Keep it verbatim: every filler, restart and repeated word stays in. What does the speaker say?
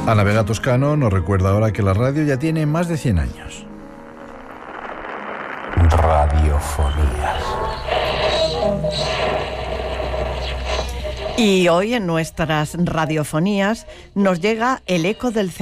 Ana Vega Toscano nos recuerda ahora que la radio ya tiene más de cien años. Radiofonías. Y hoy en nuestras radiofonías nos llega el eco del